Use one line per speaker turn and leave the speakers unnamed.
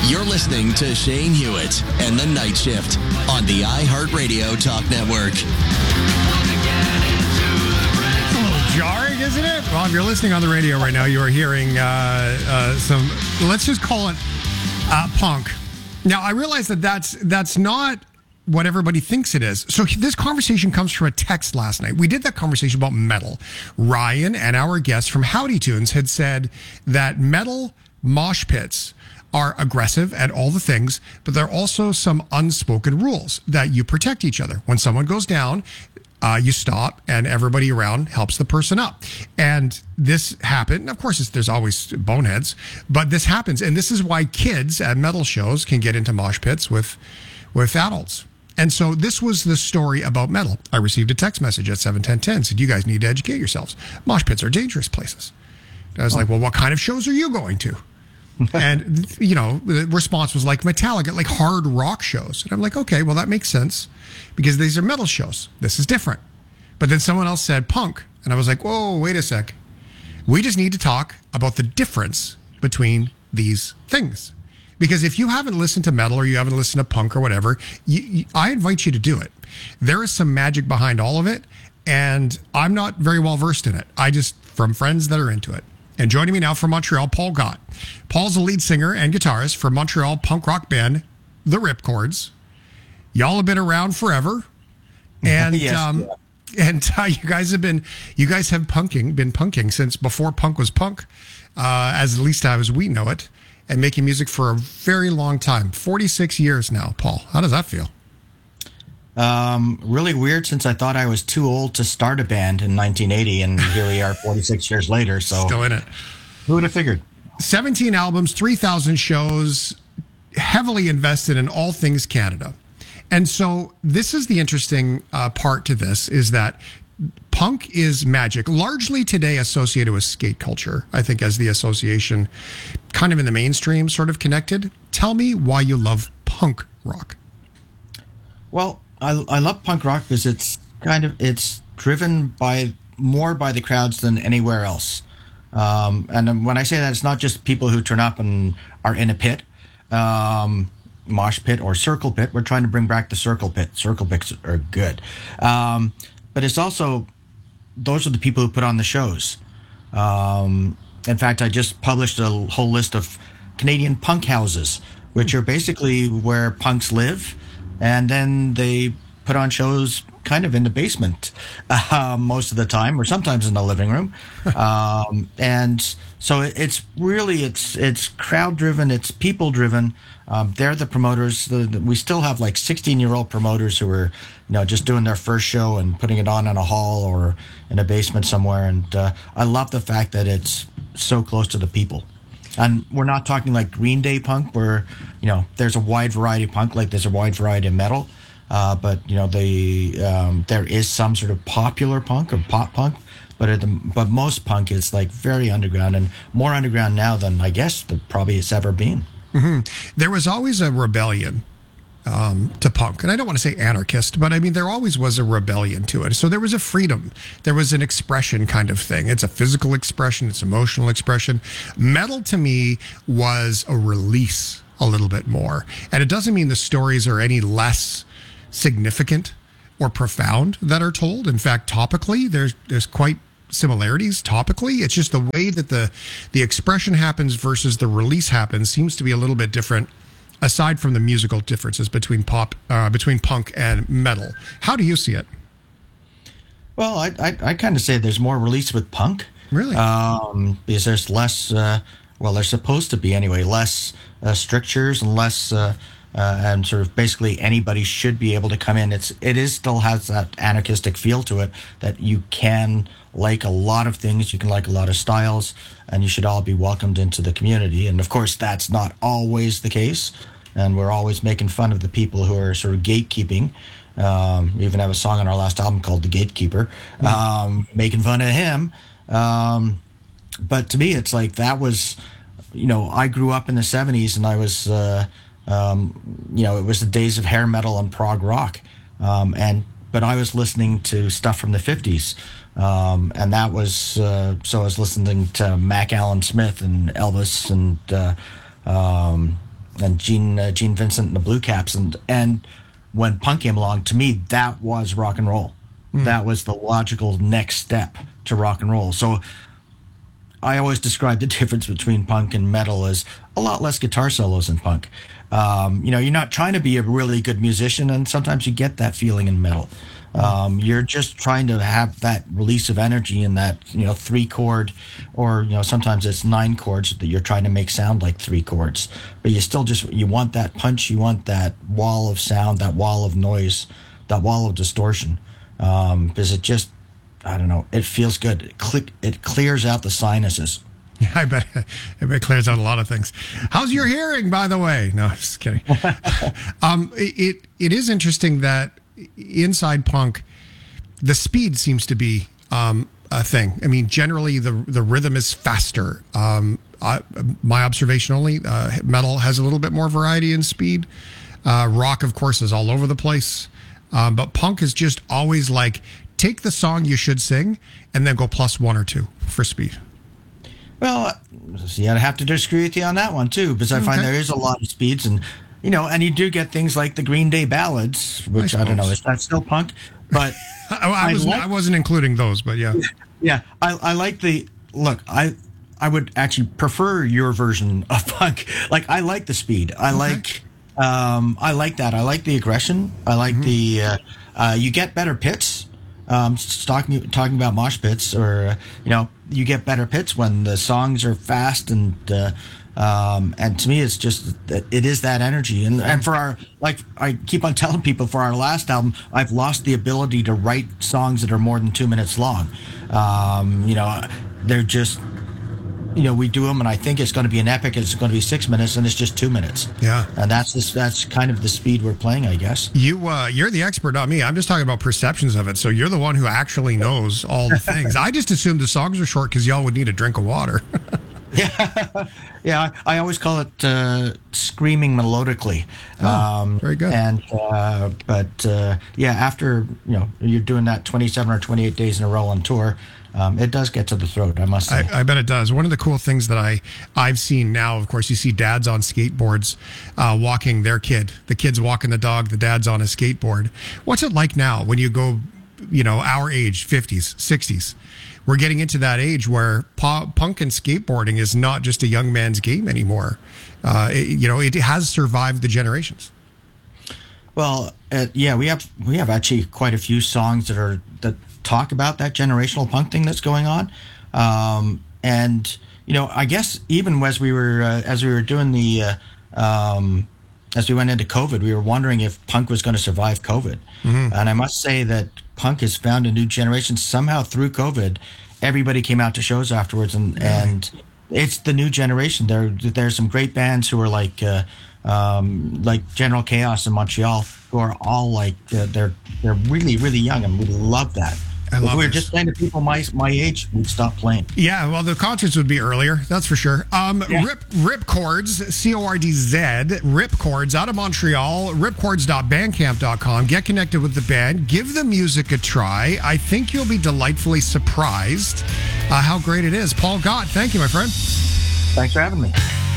You're listening to Shane Hewitt and The Night Shift on the iHeartRadio Talk Network.
It's a little jarring, isn't it? Well, if you're listening on the radio right now, you are hearing some, let's just call it punk. Now, I realize that that's not what everybody thinks it is. So this conversation comes from a text last night. We did that conversation about metal. Ryan and our guest from Howdy Tunes had said that metal mosh pits are aggressive at all the things, but there are also some unspoken rules that you protect each other. When someone goes down, you stop and everybody around helps the person up. And this happened. Of course, there's always boneheads, but this happens. And this is why kids at metal shows can get into mosh pits with adults. And so this was the story about metal. I received a text message at 7:10:10 said, you guys need to educate yourselves. Mosh pits are dangerous places. And I was like, well, what kind of shows are you going to? And, you know, the response was like Metallica, like hard rock shows. And I'm like, okay, well, that makes sense because these are metal shows. This is different. But then someone else said punk. And I was like, whoa, wait a sec. We just need to talk about the difference between these things. Because if you haven't listened to metal or you haven't listened to punk or whatever, I invite you to do it. There is some magic behind all of it. And I'm not very well versed in it. I just, from friends that are into it. And joining me now from Montreal, Paul Gott. Paul's the lead singer and guitarist for Montreal punk rock band, The Ripcords. Y'all have been around forever. And
Yes.
you guys have been punking since before punk was punk, as at least as we know it, and making music for a very long time. 46 years now, Paul. How does that feel?
Really weird since I thought I was too old to start a band in 1980, and here we are 46 years later. So
Still in it.
Who would have figured?
17 albums, 3,000 shows, heavily invested in all things Canada. And so this is the interesting part to this is that punk is magic, largely today associated with skate culture, I think, as the association kind of in the mainstream sort of connected. Tell me why you love punk rock.
Well, I love punk rock because it's driven more by the crowds than anywhere else. And when I say that, it's not just people who turn up and are in a pit, mosh pit or circle pit. We're trying to bring back the circle pit. Circle pits are good. But it's also, those are the people who put on the shows. In fact, I just published a whole list of Canadian punk houses, which are basically where punks live. And then they put on shows kind of in the basement most of the time, or sometimes in the living room. And so it's crowd driven, it's people driven. They're the promoters. We still have like 16-year-old promoters who are, just doing their first show and putting it on in a hall or in a basement somewhere. And I love the fact that it's so close to the people. And we're not talking like Green Day punk where, there's a wide variety of punk, like there's a wide variety of metal. But, there is some sort of popular punk or pop punk. But most punk is like very underground and more underground now than I guess there probably has ever been.
Mm-hmm. There was always a rebellion to punk. And I don't want to say anarchist, but I mean, there always was a rebellion to it. So there was a freedom. There was an expression kind of thing. It's a physical expression. It's emotional expression. Metal to me was a release a little bit more. And it doesn't mean the stories are any less significant or profound that are told. In fact, topically, there's quite similarities topically. It's just the way that the expression happens versus the release happens seems to be a little bit different, aside from the musical differences between punk and metal. How do you see it?
Well, I kind of say there's more release with punk.
Really?
Because there's less, there's supposed to be anyway, less strictures and less, and sort of basically anybody should be able to come in. It still has that anarchistic feel to it that you can like a lot of things, you can like a lot of styles, and you should all be welcomed into the community. And of course, that's not always the case. And we're always making fun of the people who are sort of gatekeeping. We even have a song on our last album called The Gatekeeper, making fun of him. But to me, it's like that was, I grew up in the 70s and I was, it was the days of hair metal and prog rock. But I was listening to stuff from the 50s. And that was, so I was listening to Mac Allen Smith and Elvis and, Gene Vincent and the Blue Caps, and when punk came along, to me that was rock and roll. That was the logical next step to rock and roll. So I always describe the difference between punk and metal as a lot less guitar solos in punk. You're not trying to be a really good musician, and sometimes you get that feeling in metal. You're just trying to have that release of energy in that, 3-chord, or, sometimes it's 9 chords that you're trying to make sound like 3 chords. But you want that punch, you want that wall of sound, that wall of noise, that wall of distortion. Because it just, I don't know, it feels good. It clears out the sinuses.
Yeah, I bet it clears out a lot of things. How's your hearing, by the way? No, just kidding. It is interesting that inside punk, the speed seems to be a thing. I mean, generally the rhythm is faster. My observation only, metal has a little bit more variety in speed. Rock, of course, is all over the place. But punk is just always like, take the song you should sing and then go plus 1 or 2 for speed.
Well, see, I'd have to disagree with you on that one too, because I find there is a lot of speeds, and and you do get things like the Green Day ballads, which I don't know, is that still punk? But
I wasn't including those, but yeah.
Yeah, I like I would actually prefer your version of punk. Like, I like the speed. I like that. I like the aggression. I like the you get better pits. Talking about mosh pits, or you get better pits when the songs are fast, and to me it's just it is that energy, and for our, like I keep on telling people, for our last album, I've lost the ability to write songs that are more than 2 minutes long. They're just, we do them, and I think it's going to be an epic. It's going to be 6 minutes, and it's just 2 minutes.
Yeah,
and that's kind of the speed we're playing, I guess.
You're the expert, not me. I'm just talking about perceptions of it. So you're the one who actually knows all the things. I just assumed the songs were short because y'all would need a drink of water.
Yeah. I always call it screaming melodically.
Very good.
And after you're doing that 27 or 28 days in a row on tour, it does get to the throat, I must say.
I bet it does. One of the cool things that I've seen now, of course, you see dads on skateboards walking their kid. The kid's walking the dog, the dad's on a skateboard. What's it like now when you go, our age, 50s, 60s? We're getting into that age where punk and skateboarding is not just a young man's game anymore. It has survived the generations.
Well, we have actually quite a few songs that talk about that generational punk thing that's going on, and I guess even as we were doing the as we went into COVID, we were wondering if punk was going to survive COVID. And I must say that punk has found a new generation somehow through COVID. Everybody came out to shows afterwards, and it's the new generation. There's some great bands who are like General Chaos in Montreal, who are all like they're really, really young, and we love that. If we were just playing to people my age, we'd stop playing.
Yeah, well, the concerts would be earlier, that's for sure. Ripcords, C-O-R-D-Z, Ripcords out of Montreal, ripcords.bandcamp.com. Get connected with the band. Give the music a try. I think you'll be delightfully surprised how great it is. Paul Gott, thank you, my friend.
Thanks for having me.